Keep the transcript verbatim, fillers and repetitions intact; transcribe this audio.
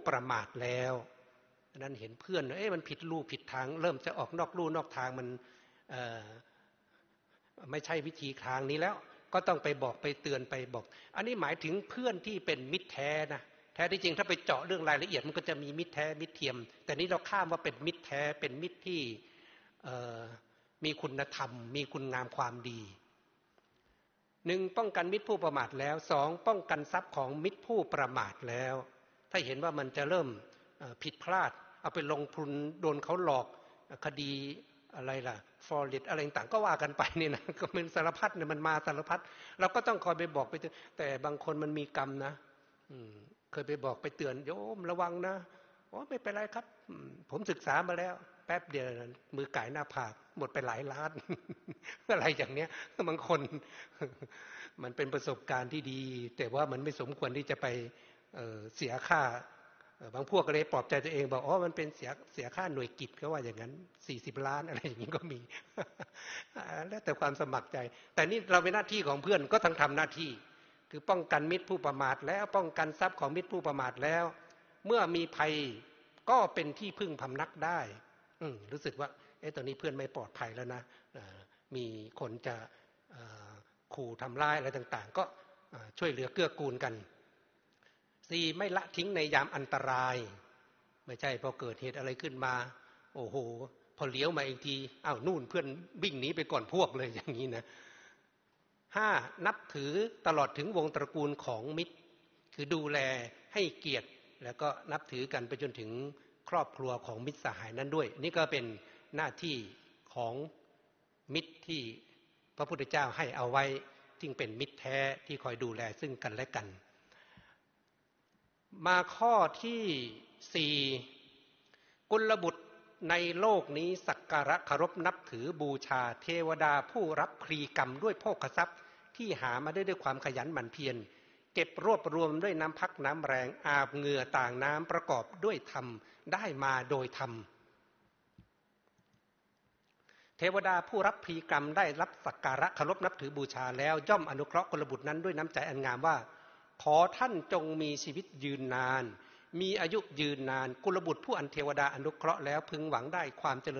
ประมาทแล้วนั้นเห็นเพื่อนเอ๊ะมันผิดลู่ผิดทางเริ่มจะออกนอกลู่นอกทางมันไม่ใช่วิธีทางนี้แล้วก็ต้องไปบอกไปเตือนไปบอกอันนี้หมายถึงเพื่อนที่เป็นมิตรแท้นะแท้ที่จริงถ้าไปเจาะเรื่องรายละเอียดมันก็จะมีมิตรแท้มิตรเทียมแต่นี้เราข้ามว่าเป็นมิตรแท้เป็นมิตรที่มีคุณธรรมมีคุณงามความดีหนึ่งป้องกันมิตรผู้ประมาทแล้วสองป้องกันทรัพย์ของมิตรผู้ประมาทแล้วถ้าเห็นว่ามันจะเริ่มผิดพลาดเอาไปลงทุนโดนเขาหลอกคดีอะไรล่ะฟอร์เรสอะไรต่างก็ว่ากันไปนี่นะก็เป็นสารพัดเนี่ยมันมาสารพัดเราก็ต้องคอยไปบอกไปแต่บางคนมันมีกรรมนะเคยไปบอกไปเตือนโยมระวังนะโอ้ไม่เป็นไรครับผมศึกษามาแล้วแป๊บเดียวมือไก่หน้าผากหมดไปหลายล้านอะไรอย่างเนี้ยบางคนมันเป็นประสบการณ์ที่ดีแต่ว่ามันไม่สมควรที่จะไป เ, เสียค่าบางพวกก็เลยปลอบใจตัวเองบอกอ๋อมันเป็นเสียเสียค่าหน่วยกิจก็ว่าอย่างนั้นสี่สิบล้านอะไรอย่างนี้ก็มี แล้วแต่ความสมัครใจแต่นี่เราเป็นหน้าที่ของเพื่อนก็ทั้งทำหน้าที่คือป้องกันมิตรผู้ประมาทแล้วป้องกันทรัพย์ของมิตรผู้ประมาทแล้วเมื่อมีภัยก็เป็นที่พึ่งพำนักได้รู้สึกว่าเอ๊ะตอนนี้เพื่อนไม่ปลอดภัยแล้วนะมีคนจะขู่ทำร้ายอะไรต่างๆก็ช่วยเหลือเกื้อกูลกันสี่ไม่ละทิ้งในยามอันตรายไม่ใช่พอเกิดเหตุอะไรขึ้นมาโอ้โหพอเลี้ยวมาอีกทีอ้าวนู่นเพื่อนวิ่งหนีไปก่อนพวกเลยอย่างนี้นะห้านับถือตลอดถึงวงตระกูลของมิตรคือดูแลให้เกียรติแล้วก็นับถือกันไปจนถึงครอบครัวของมิตรสหายนั้นด้วยนี่ก็เป็นหน้าที่ของมิตรที่พระพุทธเจ้าให้เอาไว้ที่เป็นมิตรแท้ที่คอยดูแลซึ่งกันและกันมาข้อที่สี่กุลบุตรในโลกนี้สักการะเคารพนับถือบูชาเทวดาผู้รับพลีกรรมด้วยโภคทรัพย์ที่หามาได้ด้วยความขยันหมั่นเพียรเก็บรวบรวมด้วยน้ำพักน้ำแรงอาบเหงื่อต่างน้ำประกอบด้วยธรรมได้มาโดยธรรมเทวดาผู้รับพลีกรรมได้รับสักการะเคารพนับถือบูชาแล้วย่อมอนุเคราะห์กุลบุตรนั้นด้วยน้ำใจอันงามว่าขอท่านจงมีชีวิตยืนนานมีอายุยืนนานกุลบุตรผู้อันเทวดาอนุเคราะห์แล้วพึงหวังได้ความเจริญ